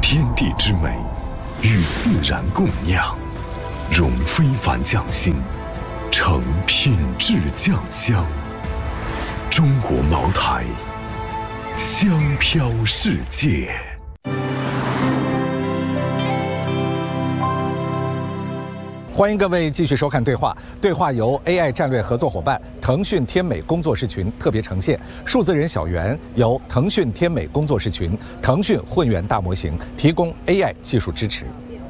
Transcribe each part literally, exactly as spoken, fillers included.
天地之美，与自然共酿，融非凡匠心，成品质酱香。中国茅台，香飘世界。 欢迎各位继续收看《对话》，对话由 A I 战略合作伙伴腾讯天美工作室群特别呈现，数字人小圆由腾讯天美工作室群、腾讯混元大模型提供 A I 技术支持。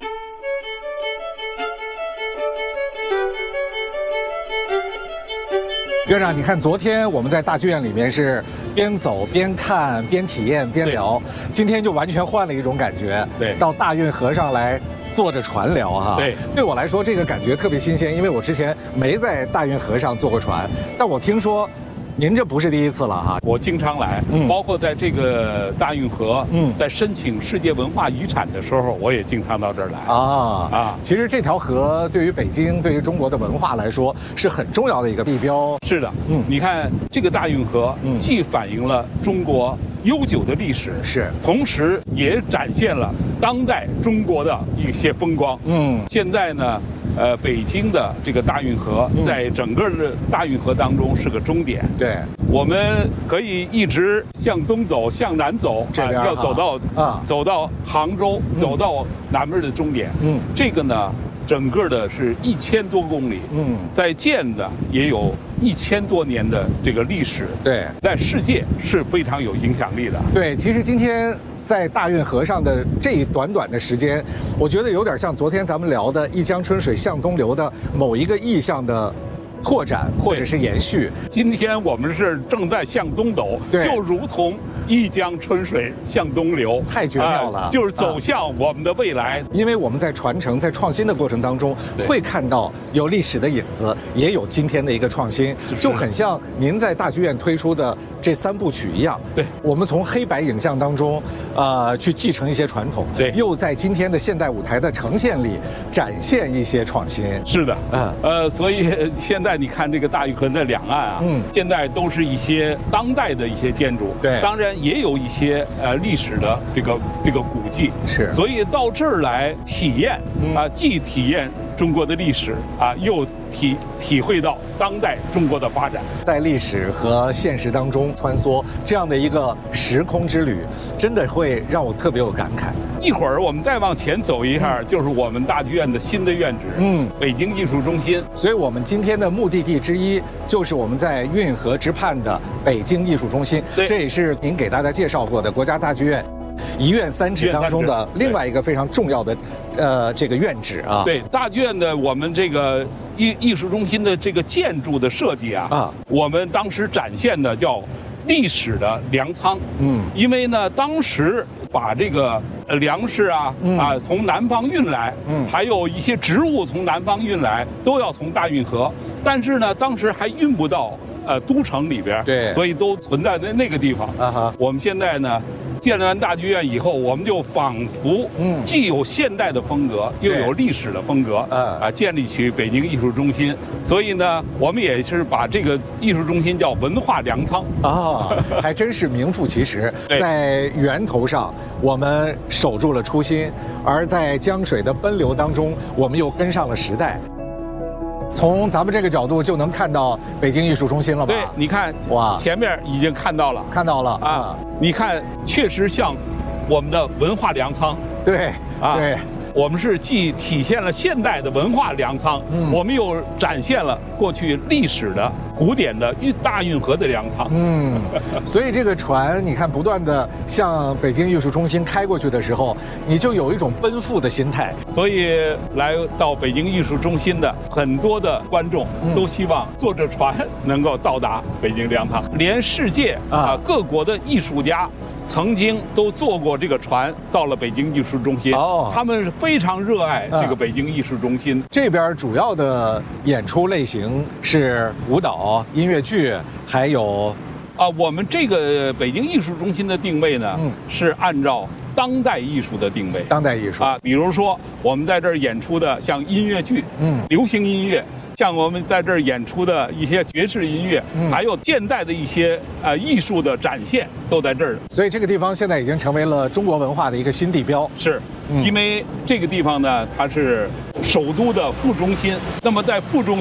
院长，你看，昨天我们在大剧院里面是边走边看边体验边聊，今天就完全换了一种感觉。 对， 到大运河上来坐着船聊哈。 对， 对我来说这个感觉特别新鲜，因为我之前没在大运河上坐过船，但我听说您这不是第一次了哈。 我经常来，嗯、包括在这个大运河，嗯，在申请世界文化遗产的时候，我也经常到这儿来。啊啊，其实这条河对于北京、对于中国的文化来说是很重要的一个地标。 是的，嗯，你看这个大运河，嗯，既反映了中国悠久的历史， 是， 同时也展现了当代中国的一些风光。嗯，现在呢。呃，北京的这个大运河，在整个的大运河当中是个终点。 对， 我们可以一直向东走，向南走， 这边、 啊、要走到啊，走到杭州，嗯、走到南边的终点。嗯，这个呢，整个的是一千多公里。嗯，在建的也有一千多年的这个历史。 对， 在世界是非常有影响力的。 对，其实今天在大运河上的这一短短的时间，我觉得有点像昨天咱们聊的“一江春水向东流”的某一个意象的拓展或者是延续。 今天我们是正在向东走，就如同一江春水向东流， 太绝妙了、 呃，就是走向我们的未来。 因为我们在传承、在创新的过程当中，会看到有历史的影子，也有今天的一个创新，就很像您在大剧院推出的这三部曲一样。 对， 我们从黑白影像当中，呃，去继承一些传统， 对， 又在今天的现代舞台的呈现里展现一些创新。 是的，嗯，呃，所以现在你看这个大运河的两岸啊，嗯，现在都是一些当代的一些建筑， 对， 当然也有一些呃历史的这个这个古迹， 是， 所以到这儿来体验啊、呃，既体验中国的历史啊，又体体会到当代中国的发展， 在历史和现实当中穿梭，这样的一个时空之旅，真的会让我特别有感慨。 一会儿我们再往前走一下，就是我们大剧院的新的院址，嗯，北京艺术中心。 所以我们今天的目的地之一，就是我们在运河之畔的北京艺术中心。这也是您给大家介绍过的国家大剧院一院三址当中的另外一个非常重要的，呃，这个院址啊。 对，大剧院的我们这个艺艺术中心的这个建筑的设计啊，啊，我们当时展现的叫历史的粮仓。嗯，因为呢，当时把这个粮食啊、嗯、啊从南方运来，嗯，还有一些植物从南方运来，都要从大运河，但是呢，当时还运不到呃都城里边， 对， 所以都存在在那个地方。啊哈，我们现在呢。建了完大剧院以后，我们就仿佛嗯，既有现代的风格，又有历史的风格，嗯啊，建立起北京艺术中心。所以呢，我们也是把这个艺术中心叫文化粮仓啊，还真是名副其实。在源头上，我们守住了初心；而在江水的奔流当中，我们又跟上了时代。从咱们这个角度就能看到北京艺术中心了吧？ 对，你看，哇，前面已经看到了， 看到了啊！你看，确实像我们的文化粮仓。 对，啊，对， 我们是既体现了现代的文化粮仓，嗯，我们又展现了过去历史的古典的运大运河的粮仓。嗯， 所以这个船，你看不断的向北京艺术中心开过去的时候，你就有一种奔赴的心态。 所以来到北京艺术中心的很多的观众都希望坐着船能够到达北京粮仓，连世界啊各国的艺术家曾经都坐过这个船到了北京艺术中心。哦，他们非常热爱这个北京艺术中心。 这边主要的演出类型是舞蹈、音乐剧，还有啊，我们这个北京艺术中心的定位呢，嗯，是按照当代艺术的定位。 当代艺术啊，比如说我们在这儿演出的像音乐剧，嗯，流行音乐。 像我们在这儿演出的一些爵士音乐，嗯、还有现代的一些呃艺术的展现，都在这儿。 所以这个地方现在已经成为了中国文化的一个新地标。 是，嗯、因为这个地方呢，它是首都的副中心。那么在副中